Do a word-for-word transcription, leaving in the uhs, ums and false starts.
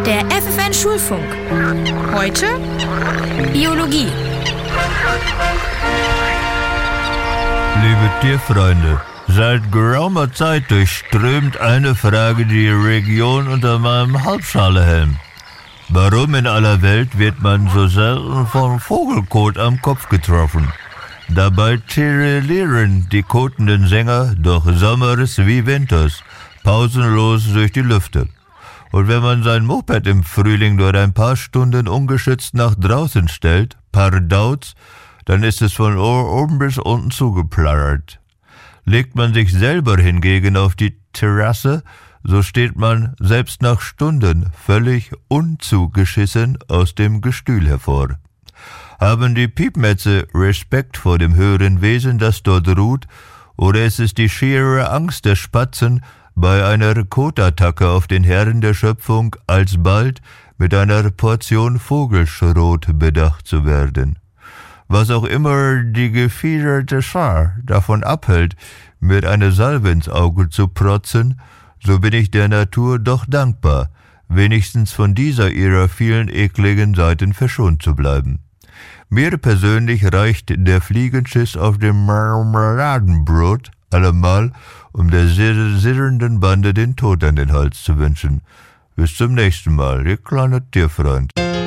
Der F F N-Schulfunk. Heute Biologie. Liebe Tierfreunde, seit geraumer Zeit durchströmt eine Frage die Region unter meinem Halbschalenhelm. Warum in aller Welt wird man so selten vom Vogelkot am Kopf getroffen? Dabei tirillieren die kotenden Sänger doch Sommers wie Winters, pausenlos durch die Lüfte. Und wenn man sein Moped im Frühling durch ein paar Stunden ungeschützt nach draußen stellt, pardauz, dann ist es von oben bis unten zugeplattert. Legt man sich selber hingegen auf die Terrasse, so steht man selbst nach Stunden völlig unzugeschissen aus dem Gestühl hervor. Haben die Piepmetze Respekt vor dem höheren Wesen, das dort ruht, oder ist es die schiere Angst der Spatzen, bei einer Kotattacke auf den Herrn der Schöpfung alsbald mit einer Portion Vogelschrot bedacht zu werden? Was auch immer die gefiederte Schar davon abhält, mir eine Salve ins Auge zu protzen, so bin ich der Natur doch dankbar, wenigstens von dieser ihrer vielen ekligen Seiten verschont zu bleiben. Mir persönlich reicht der Fliegenschiss auf dem Marmeladenbrot allemal, um der sirrenden Bande den Tod an den Hals zu wünschen. Bis zum nächsten Mal, ihr kleiner Tierfreund.